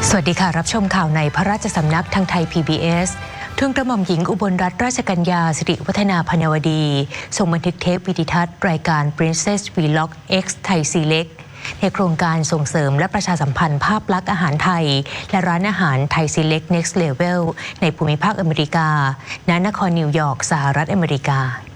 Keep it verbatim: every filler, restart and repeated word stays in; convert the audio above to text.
สวัสดีค่ะรับชมข่าวในพระราชสำนักทางไทย พี บี เอส ทูลกระหม่อมหญิงอุบลรัตนราชกัญญาสิริวัฒนาพนวดีส่งบันทึกเทปวิดิทัศน์รายการ Princess Vlog X Thai Select ในโครงการส่งเสริมและประชาสัมพันธ์ภาพลักษณ์อาหารไทยและร้านอาหารไทย Select Next Level ในภูมิภาคอเมริกาณนครนิวยอร์กสหรัฐอเมริกา